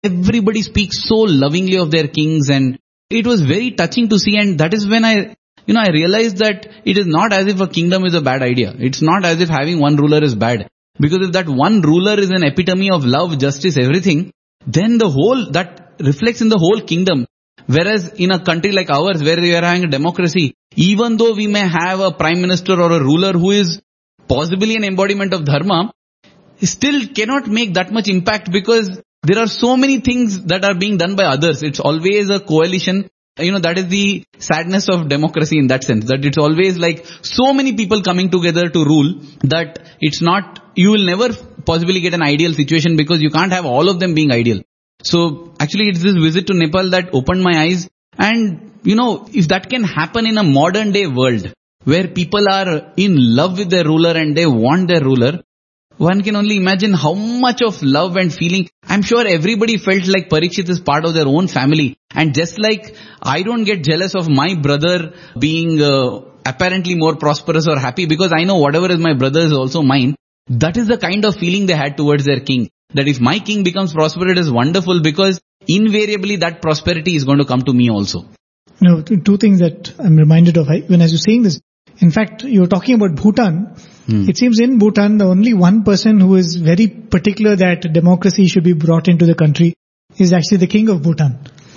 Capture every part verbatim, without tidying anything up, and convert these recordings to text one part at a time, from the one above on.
everybody speaks so lovingly of their kings, and it was very touching to see. And that is when I, you know, I realized that it is not as if a kingdom is a bad idea. It's not as if having one ruler is bad. Because if that one ruler is an epitome of love, justice, everything, then the whole, that reflects in the whole kingdom. Whereas in a country like ours, where we are having a democracy, even though we may have a prime minister or a ruler who is possibly an embodiment of dharma, he still cannot make that much impact because there are so many things that are being done by others. It's always a coalition. You know, that is the sadness of democracy in that sense, that it's always like so many people coming together to rule that it's not, you will never possibly get an ideal situation because you can't have all of them being ideal. So actually it's this visit to Nepal that opened my eyes. And you know, if that can happen in a modern day world where people are in love with their ruler and they want their ruler, one can only imagine how much of love and feeling. I'm sure everybody felt like Parikshit is part of their own family. And just like I don't get jealous of my brother being uh, apparently more prosperous or happy because I know whatever is my brother is also mine. That is the kind of feeling they had towards their king. That if my king becomes prosperous, it is wonderful because invariably that prosperity is going to come to me also. You know, two things that I'm reminded of when as you're saying this. In fact, you're talking about Bhutan. Hmm. It seems in Bhutan, the only one person who is very particular that democracy should be brought into the country is actually the king of Bhutan.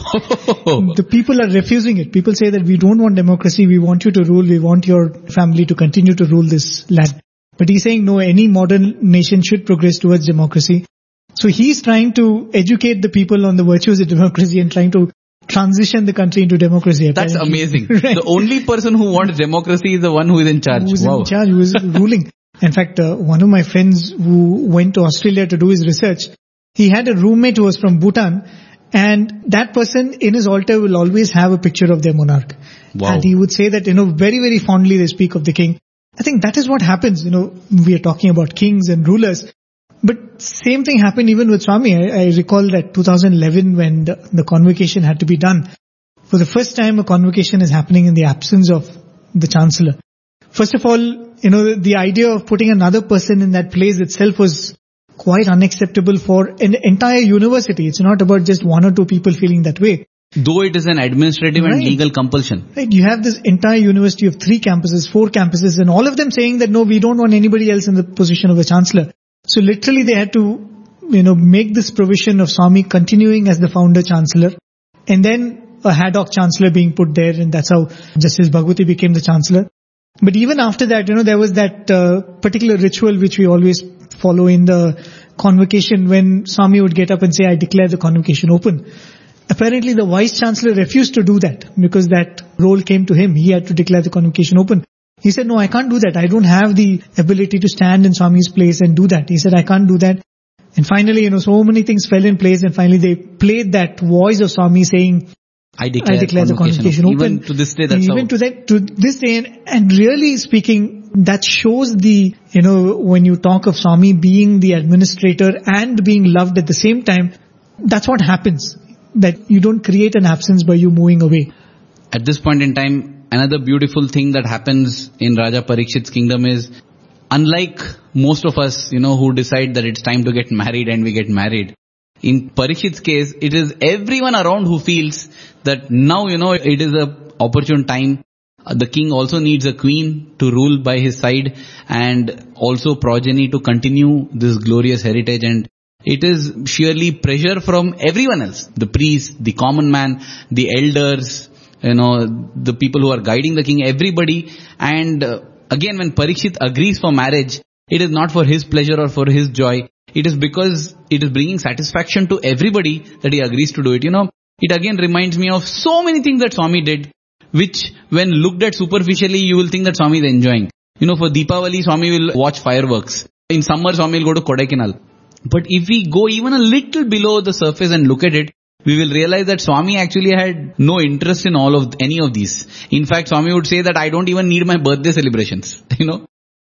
The people are refusing it. People say that we don't want democracy, we want you to rule, we want your family to continue to rule this land. But he's saying no, any modern nation should progress towards democracy. So he's trying to educate the people on the virtues of democracy and trying to transition the country into democracy. Apparently. That's amazing. Right. The only person who wants democracy is the one who is in charge. Who is wow. in charge, who is ruling. In fact, uh, one of my friends who went to Australia to do his research, he had a roommate who was from Bhutan, and that person in his altar will always have a picture of their monarch. Wow. And he would say that, you know, very, very fondly they speak of the king. I think that is what happens. You know, we are talking about kings and rulers. But same thing happened even with Swami. I, I recall that two thousand eleven when the, the convocation had to be done. For the first time, a convocation is happening in the absence of the Chancellor. First of all, you know, the, the idea of putting another person in that place itself was quite unacceptable for an entire university. It's not about just one or two people feeling that way. Though it is an administrative right. and legal compulsion. Right. You have this entire university of three campuses, four campuses, and all of them saying that no, we don't want anybody else in the position of a Chancellor. So literally they had to, you know, make this provision of Swami continuing as the founder Chancellor, and then a ad hoc Chancellor being put there, and that's how Justice Bhagwati became the Chancellor. But even after that, you know, there was that uh, particular ritual which we always follow in the convocation when Swami would get up and say, I declare the convocation open. Apparently the Vice Chancellor refused to do that because that role came to him. He had to declare the convocation open. He said, no, I can't do that. I don't have the ability to stand in Swami's place and do that. He said, I can't do that. And finally, you know, so many things fell in place, and finally they played that voice of Swami saying, I declare, I declare the convocation open. Even to this day, that's Even how. to that, to this day, and, and really speaking, that shows the, you know, when you talk of Swami being the administrator and being loved at the same time, that's what happens. That you don't create an absence by you moving away. At this point in time, another beautiful thing that happens in Raja Parikshit's kingdom is, unlike most of us, you know, who decide that it's time to get married and we get married, in Parikshit's case, it is everyone around who feels that now, you know, it is a opportune time. The king also needs a queen to rule by his side, and also progeny to continue this glorious heritage. And it is sheerly pressure from everyone else. The priest, the common man, the elders, you know, the people who are guiding the king, everybody. And uh, again, when Parikshit agrees for marriage, it is not for his pleasure or for his joy. It is because it is bringing satisfaction to everybody that he agrees to do it. You know, it again reminds me of so many things that Swami did, which when looked at superficially, you will think that Swami is enjoying. You know, for Deepavali, Swami will watch fireworks. In summer, Swami will go to Kodaikanal. But if we go even a little below the surface and look at it, we will realize that Swami actually had no interest in all of any of these. In fact, Swami would say that I don't even need my birthday celebrations, you know.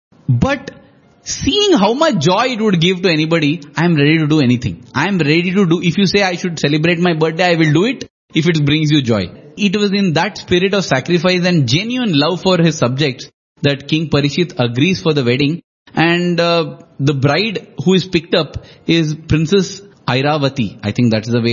But seeing how much joy it would give to anybody, I am ready to do anything. I am ready to do, if you say I should celebrate my birthday, I will do it if it brings you joy. It was in that spirit of sacrifice and genuine love for his subjects that King Parikshit agrees for the wedding. And uh, the bride who is picked up is Princess Airavati. I think that's the way